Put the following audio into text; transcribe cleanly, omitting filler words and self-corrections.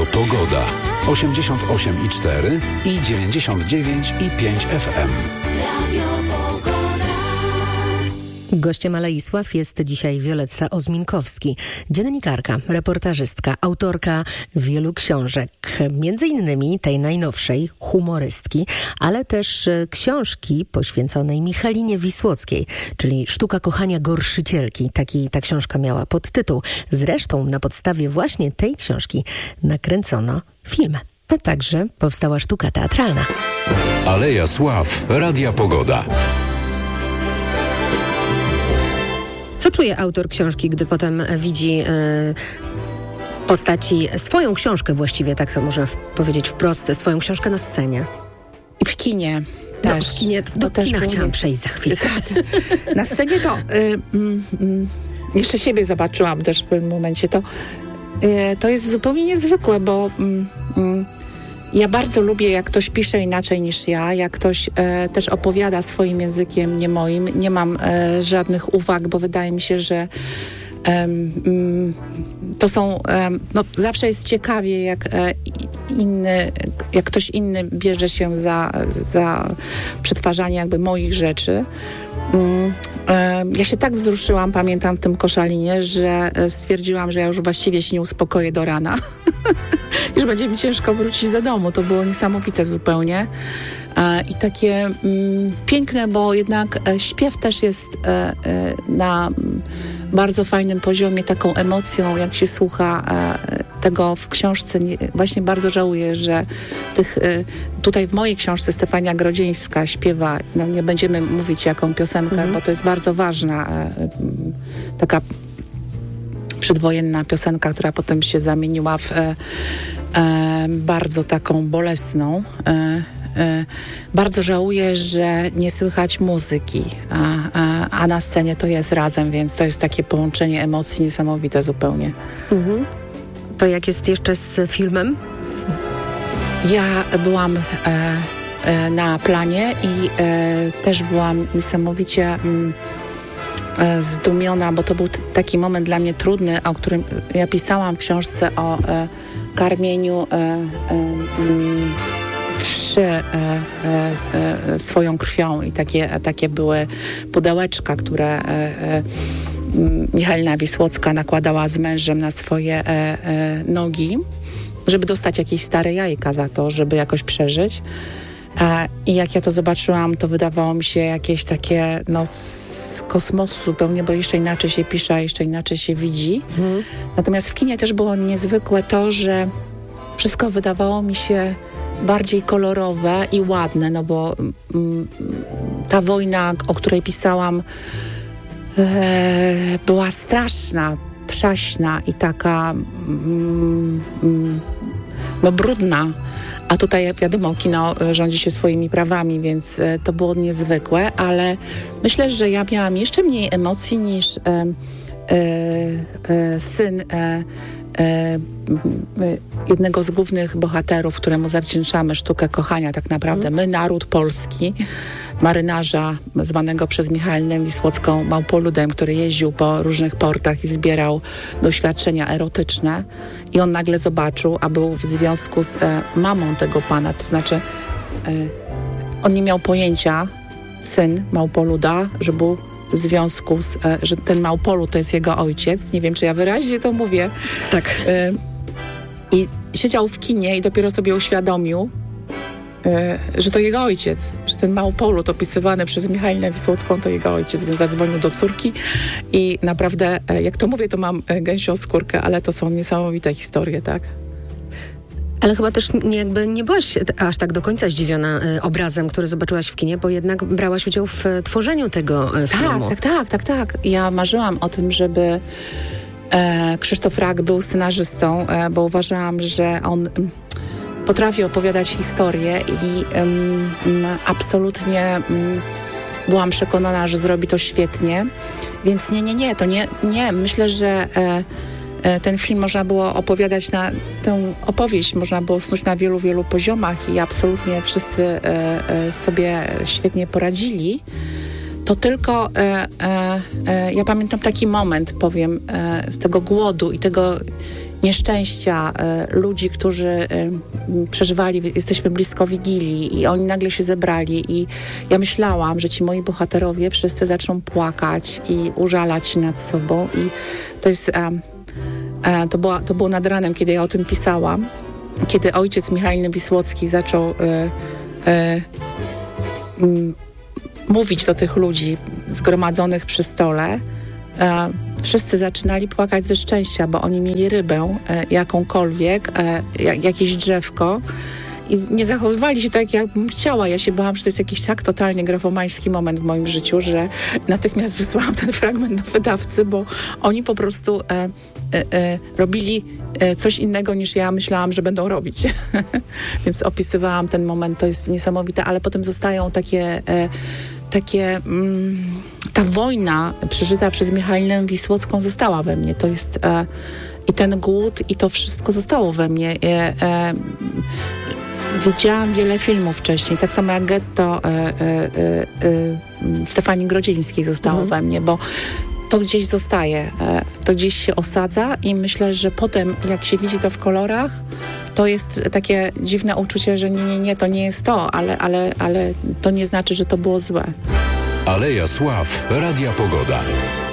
Pogoda. 88,4 i 99,5 FM. Gościem Alei Sław jest dzisiaj Wioletta Ozminkowski, dziennikarka, reportażystka, autorka wielu książek, między innymi tej najnowszej, Humorystki, ale też książki poświęconej Michalinie Wisłockiej, czyli Sztuka kochania gorszycielki. Taki ta książka miała podtytuł. Zresztą na podstawie właśnie tej książki nakręcono film, a także powstała sztuka teatralna. Aleja Sław, Radia Pogoda. Co czuje autor książki, gdy potem widzi postaci, swoją książkę właściwie, tak to można powiedzieć wprost, swoją książkę na scenie? W kinie też. No, w kinie, do kina chciałam przejść za chwilę. Na scenie to jeszcze siebie zobaczyłam też w pewnym momencie. To jest zupełnie niezwykłe, bo ja bardzo lubię, jak ktoś pisze inaczej niż ja, jak ktoś też opowiada swoim językiem, nie moim. Nie mam żadnych uwag, bo wydaje mi się, że to są... zawsze jest ciekawie, jak ktoś inny bierze się za przetwarzanie jakby moich rzeczy. Ja się tak wzruszyłam, pamiętam w tym Koszalinie, że stwierdziłam, że ja już właściwie się nie uspokoję do rana. Już będzie mi ciężko wrócić do domu. To było niesamowite zupełnie. I takie piękne, bo jednak śpiew też jest na bardzo fajnym poziomie, taką emocją, jak się słucha tego w książce. Właśnie bardzo żałuję, że tutaj w mojej książce Stefania Grodzieńska śpiewa, nie będziemy mówić jaką piosenkę, bo to jest bardzo ważna taka przedwojenna piosenka, która potem się zamieniła w bardzo taką bolesną. Bardzo żałuję, że nie słychać muzyki, a na scenie to jest razem, więc to jest takie połączenie emocji niesamowite zupełnie. To jak jest jeszcze z filmem? Ja byłam na planie i też byłam niesamowicie zdumiona, bo to był taki moment dla mnie trudny, o którym ja pisałam w książce o karmieniu wszy swoją krwią i takie były pudełeczka, które Michalina Wisłocka nakładała z mężem na swoje nogi, żeby dostać jakieś stare jajka za to, żeby jakoś przeżyć. I jak ja to zobaczyłam, to wydawało mi się jakieś takie z kosmosu zupełnie, bo jeszcze inaczej się pisze, a jeszcze inaczej się widzi. Natomiast w kinie też było niezwykłe to, że wszystko wydawało mi się bardziej kolorowe i ładne, no bo ta wojna, o której pisałam, była straszna, przaśna i taka brudna. A tutaj wiadomo, kino rządzi się swoimi prawami, więc to było niezwykłe, ale myślę, że ja miałam jeszcze mniej emocji niż syn jednego z głównych bohaterów, któremu zawdzięczamy sztukę kochania tak naprawdę. My, naród polski, marynarza zwanego przez Michalinę Wisłocką małpoludem, który jeździł po różnych portach i zbierał doświadczenia erotyczne i on nagle zobaczył, a był w związku z mamą tego pana, to znaczy on nie miał pojęcia, syn małpoluda, że był w związku z, że ten małpolud to jest jego ojciec. Nie wiem, czy ja wyraźnie to mówię. Tak. I siedział w kinie i dopiero sobie uświadomił, że to jego ojciec, że ten małpolud opisywany przez Michalinę Wisłocką to jego ojciec, więc zadzwonił do córki i naprawdę, jak to mówię, to mam gęsią skórkę, ale to są niesamowite historie, tak? Ale chyba też nie byłaś aż tak do końca zdziwiona obrazem, który zobaczyłaś w kinie, bo jednak brałaś udział w tworzeniu tego filmu. Tak. Ja marzyłam o tym, żeby Krzysztof Rak był scenarzystą, bo uważałam, że on potrafi opowiadać historię i absolutnie byłam przekonana, że zrobi to świetnie. Więc nie. Myślę, że ten film można było opowiadać tę opowieść można było snuć na wielu, wielu poziomach i absolutnie wszyscy sobie świetnie poradzili. To tylko ja pamiętam taki moment, powiem, z tego głodu i tego, nieszczęścia ludzi, którzy przeżywali, jesteśmy blisko Wigilii i oni nagle się zebrali i ja myślałam, że ci moi bohaterowie wszyscy zaczną płakać i użalać się nad sobą i to jest to było nad ranem, kiedy ja o tym pisałam, kiedy ojciec Michał Wisłocki zaczął mówić do tych ludzi zgromadzonych przy stole. Wszyscy zaczynali płakać ze szczęścia, bo oni mieli rybę jakąkolwiek, jakieś drzewko i nie zachowywali się tak, jakbym chciała. Ja się bałam, że to jest jakiś tak totalnie grafomański moment w moim życiu, że natychmiast wysłałam ten fragment do wydawcy, bo oni po prostu robili coś innego niż ja myślałam, że będą robić. Więc opisywałam ten moment, to jest niesamowite, ale potem zostają ta wojna przeżyta przez Michalinę Wisłocką została we mnie. To jest i ten głód i to wszystko zostało we mnie. Widziałam wiele filmów wcześniej, tak samo jak Getto Stefanii Grodzińskiej zostało we mnie, bo to gdzieś zostaje, to gdzieś się osadza i myślę, że potem jak się widzi to w kolorach, to jest takie dziwne uczucie, że nie, to nie jest to, ale to nie znaczy, że to było złe. Aleja Sław, Radia Pogoda.